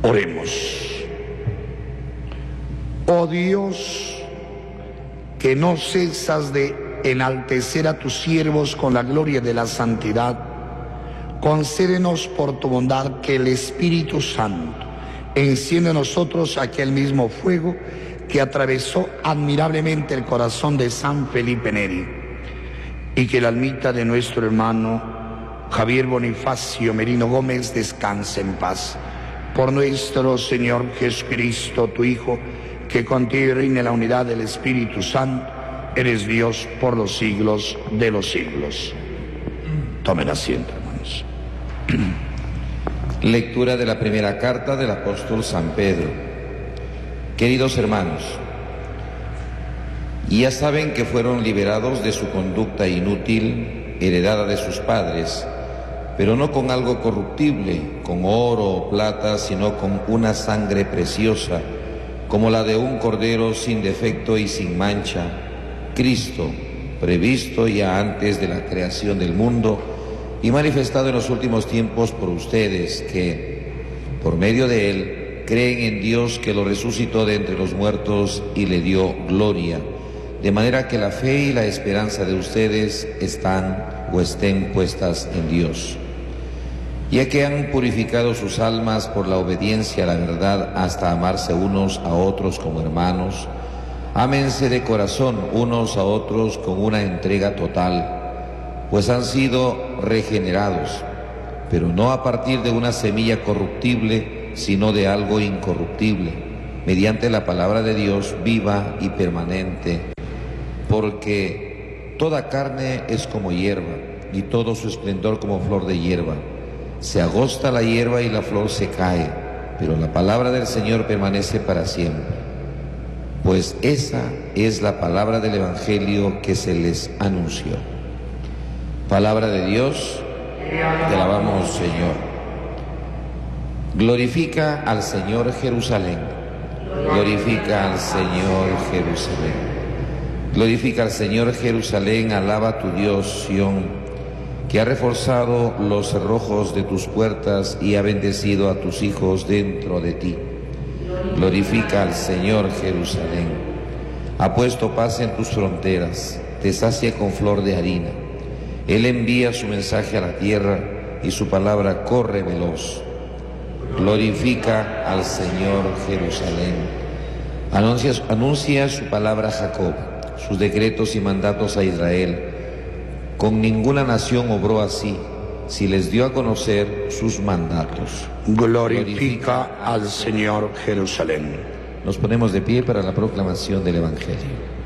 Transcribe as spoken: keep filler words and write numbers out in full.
Oremos. Oh Dios, que no cesas de enaltecer a tus siervos con la gloria de la santidad, concédenos por tu bondad que el Espíritu Santo encienda en nosotros aquel mismo fuego que atravesó admirablemente el corazón de San Felipe Neri, y que la almita de nuestro hermano Javier Bonifacio Merino Gómez descanse en paz. Por nuestro Señor Jesucristo, tu Hijo, que contigo reina en la unidad del Espíritu Santo, eres Dios por los siglos de los siglos. Tomen asiento, hermanos. Lectura de la primera carta del apóstol San Pedro. Queridos hermanos, ya saben que fueron liberados de su conducta inútil, heredada de sus padres, pero no con algo corruptible, con oro o plata, sino con una sangre preciosa, como la de un cordero sin defecto y sin mancha, Cristo, previsto ya antes de la creación del mundo y manifestado en los últimos tiempos por ustedes, que, por medio de él, creen en Dios que lo resucitó de entre los muertos y le dio gloria, de manera que la fe y la esperanza de ustedes están o estén puestas en Dios. Ya que han purificado sus almas por la obediencia a la verdad hasta amarse unos a otros como hermanos, ámense de corazón unos a otros con una entrega total, pues han sido regenerados, pero no a partir de una semilla corruptible, sino de algo incorruptible, mediante la palabra de Dios viva y permanente, porque toda carne es como hierba, y todo su esplendor como flor de hierba. Se agosta la hierba y la flor se cae, pero la palabra del Señor permanece para siempre. Pues esa es la palabra del Evangelio que se les anunció. Palabra de Dios, te alabamos, Señor. Glorifica al Señor Jerusalén. Glorifica al Señor Jerusalén. Glorifica al Señor Jerusalén, alaba a tu Dios, Sión, que ha reforzado los cerrojos de tus puertas y ha bendecido a tus hijos dentro de ti. Glorifica al Señor Jerusalén. Ha puesto paz en tus fronteras, te sacia con flor de harina. Él envía su mensaje a la tierra y su palabra corre veloz. Glorifica al Señor Jerusalén. Anuncia, anuncia su palabra a Jacob, sus decretos y mandatos a Israel. Con ninguna nación obró así, si les dio a conocer sus mandatos. Glorifica al Señor Jerusalén. Nos ponemos de pie para la proclamación del Evangelio.